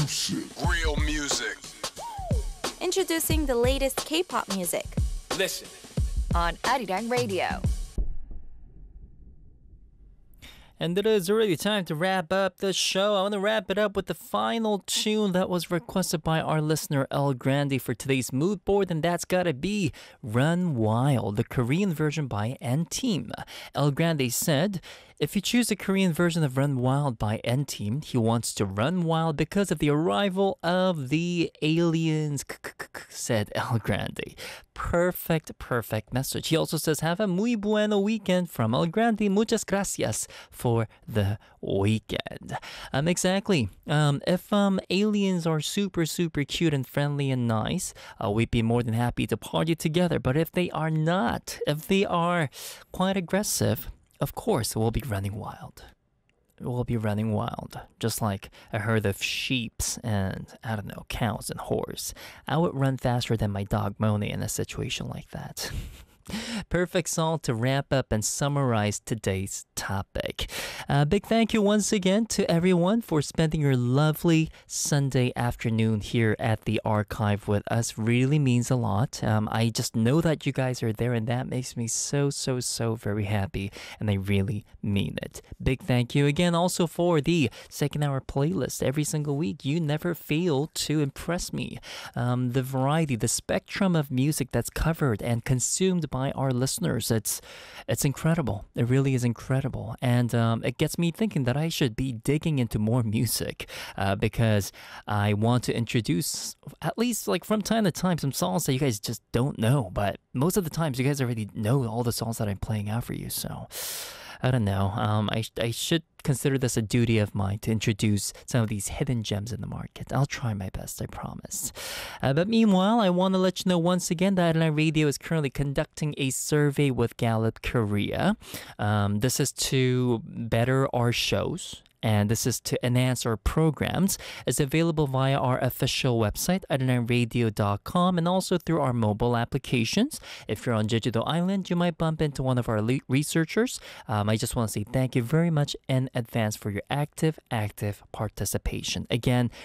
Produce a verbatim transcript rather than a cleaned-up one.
Real music. Introducing the latest K-pop music. Listen. On Arirang Radio. And it is already time to wrap up the show. I want to wrap it up with the final tune that was requested by our listener El Grande for today's mood board, and that's gotta be Run Wild, the Korean version by N-Team. El Grande said, if you choose the Korean version of Run Wild by N-Team, he wants to run wild because of the arrival of the aliens, said El Grande. Perfect, perfect message. He also says, have a muy bueno weekend from El Grande. Muchas gracias for the weekend. Um, exactly. Um, if um, aliens are super, super cute and friendly and nice, uh, we'd be more than happy to party together. But if they are not, if they are quite aggressive, of course, we'll be running wild. We'll be running wild, just like a herd of sheeps and, I don't know, cows and horses. I would run faster than my dog Moni in a situation like that. Perfect song to wrap up and summarize today's topic. A big thank you once again to everyone for spending your lovely Sunday afternoon here at the archive with us. Really means a lot. Um, I just know that you guys are there, and that makes me so, so, so very happy, and I really mean it. Big thank you again also for the second hour playlist. Every single week, you never fail to impress me. Um, the variety, the spectrum of music that's covered and consumed by our listeners, it's it's incredible. It really is incredible, and um, it gets me thinking that I should be digging into more music uh, because I want to introduce, at least like from time to time, some songs that you guys just don't know. But most of the times, you guys already know all the songs that I'm playing out for you. So I don't know. Um, I I should consider this a duty of mine to introduce some of these hidden gems in the market. I'll try my best, I promise. Uh, but meanwhile, I want to let you know once again that Arirang Radio is currently conducting a survey with Gallup Korea. Um, this is to better our shows, and this is to enhance our programs. It's available via our official website, arirang radio dot com, and also through our mobile applications. If you're on Jeju-do Island, you might bump into one of our le- researchers. Um, I just want to say thank you very much in advance for your active, active participation. Again,